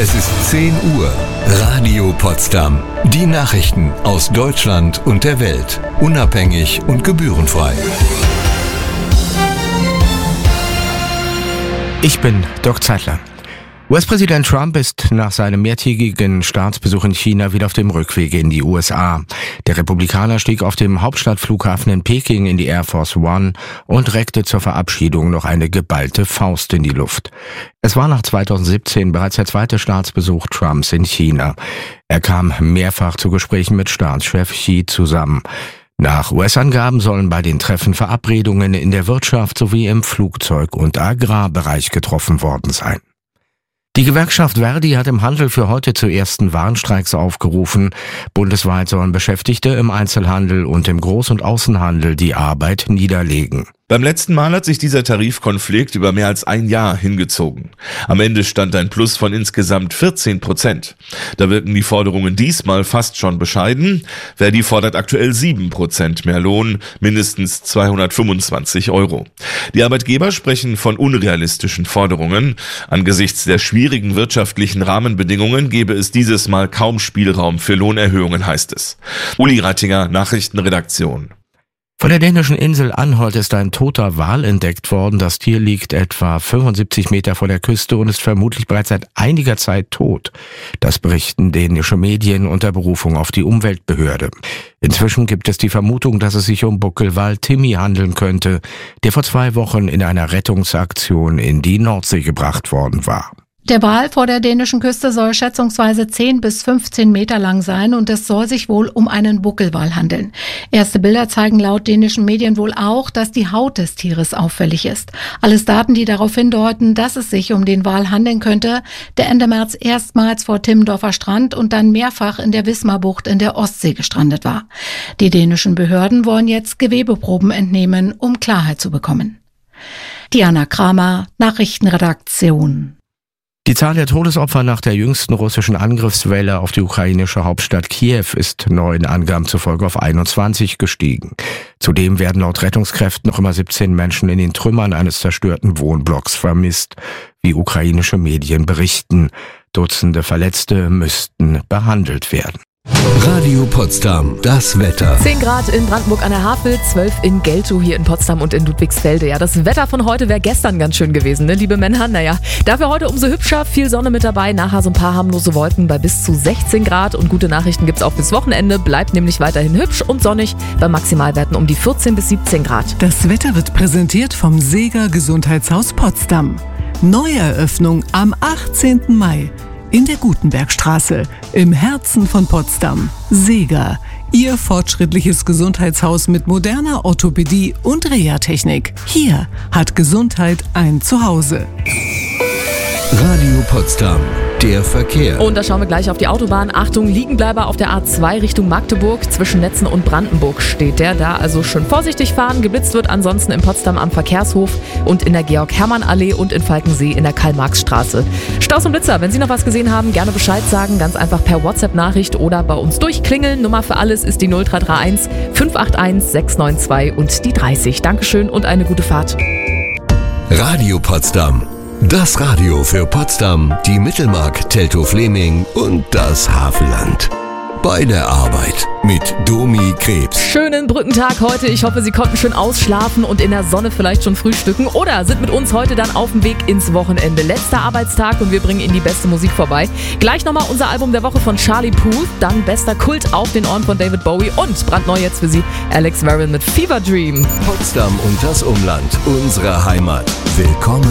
Es ist 10 Uhr. Radio Potsdam. Die Nachrichten aus Deutschland und der Welt. Unabhängig und gebührenfrei. Ich bin Dirk Zeitler. US-Präsident Trump ist nach seinem mehrtägigen Staatsbesuch in China wieder auf dem Rückweg in die USA. Der Republikaner stieg auf dem Hauptstadtflughafen in Peking in die Air Force One und reckte zur Verabschiedung noch eine geballte Faust in die Luft. Es war nach 2017 bereits der zweite Staatsbesuch Trumps in China. Er kam mehrfach zu Gesprächen mit Staatschef Xi zusammen. Nach US-Angaben sollen bei den Treffen Verabredungen in der Wirtschaft sowie im Flugzeug- und Agrarbereich getroffen worden sein. Die Gewerkschaft Verdi hat im Handel für heute zu ersten Warnstreiks aufgerufen. Bundesweit sollen Beschäftigte im Einzelhandel und im Groß- und Außenhandel die Arbeit niederlegen. Beim letzten Mal hat sich dieser Tarifkonflikt über mehr als ein Jahr hingezogen. Am Ende stand ein Plus von insgesamt 14%. Da wirken die Forderungen diesmal fast schon bescheiden. Verdi fordert aktuell 7% mehr Lohn, mindestens 225 €. Die Arbeitgeber sprechen von unrealistischen Forderungen. Angesichts der schwierigen wirtschaftlichen Rahmenbedingungen gebe es dieses Mal kaum Spielraum für Lohnerhöhungen, heißt es. Uli Rattinger, Nachrichtenredaktion. Von der dänischen Insel Anholt ist ein toter Wal entdeckt worden. Das Tier liegt etwa 75 Meter vor der Küste und ist vermutlich bereits seit einiger Zeit tot. Das berichten dänische Medien unter Berufung auf die Umweltbehörde. Inzwischen gibt es die Vermutung, dass es sich um Buckelwal Timmy handeln könnte, der vor 2 Wochen in einer Rettungsaktion in die Nordsee gebracht worden war. Der Wal vor der dänischen Küste soll schätzungsweise 10 bis 15 Meter lang sein und es soll sich wohl um einen Buckelwal handeln. Erste Bilder zeigen laut dänischen Medien wohl auch, dass die Haut des Tieres auffällig ist. Alles Daten, die darauf hindeuten, dass es sich um den Wal handeln könnte, der Ende März erstmals vor Timmendorfer Strand und dann mehrfach in der Wismarbucht in der Ostsee gestrandet war. Die dänischen Behörden wollen jetzt Gewebeproben entnehmen, um Klarheit zu bekommen. Diana Kramer, Nachrichtenredaktion. Die Zahl der Todesopfer nach der jüngsten russischen Angriffswelle auf die ukrainische Hauptstadt Kiew ist neuen Angaben zufolge auf 21 gestiegen. Zudem werden laut Rettungskräften noch immer 17 Menschen in den Trümmern eines zerstörten Wohnblocks vermisst, wie ukrainische Medien berichten. Dutzende Verletzte müssten behandelt werden. Radio Potsdam, das Wetter. 10 Grad in Brandenburg an der Havel, 12 in Geltow hier in Potsdam und in Ludwigsfelde. Ja, das Wetter von heute wäre gestern ganz schön gewesen, ne, liebe Männer? Naja, dafür heute umso hübscher, viel Sonne mit dabei, nachher so ein paar harmlose Wolken bei bis zu 16 Grad. Und gute Nachrichten gibt's auch bis Wochenende, bleibt nämlich weiterhin hübsch und sonnig, bei Maximalwerten um die 14 bis 17 Grad. Das Wetter wird präsentiert vom Seeger Gesundheitshaus Potsdam. Neueröffnung am 18. Mai. In der Gutenbergstraße, im Herzen von Potsdam. Seeger, Ihr fortschrittliches Gesundheitshaus mit moderner Orthopädie und Reha-Technik. Hier hat Gesundheit ein Zuhause. Radio Potsdam, der Verkehr. Und da schauen wir gleich auf die Autobahn. Achtung, Liegenbleiber auf der A2 Richtung Magdeburg. Zwischen Netzen und Brandenburg steht der. Da also schön vorsichtig fahren. Geblitzt wird ansonsten in Potsdam am Verkehrshof und in der Georg-Hermann-Allee und in Falkensee in der Karl-Marx-Straße. Staus und Blitzer, wenn Sie noch was gesehen haben, gerne Bescheid sagen. Ganz einfach per WhatsApp-Nachricht oder bei uns durchklingeln. Nummer für alles ist die 0331 581 692 und die 30. Dankeschön und eine gute Fahrt. Radio Potsdam. Das Radio für Potsdam, die Mittelmark, Teltow-Fleming und das Havelland. Bei der Arbeit mit Domi Krebs. Schönen Brückentag heute. Ich hoffe, Sie konnten schön ausschlafen und in der Sonne vielleicht schon frühstücken oder sind mit uns heute dann auf dem Weg ins Wochenende. Letzter Arbeitstag und wir bringen Ihnen die beste Musik vorbei. Gleich nochmal unser Album der Woche von Charlie Puth, dann bester Kult auf den Ohren von David Bowie und brandneu jetzt für Sie Alex Warren mit Fever Dream. Potsdam und das Umland, unsere Heimat. Willkommen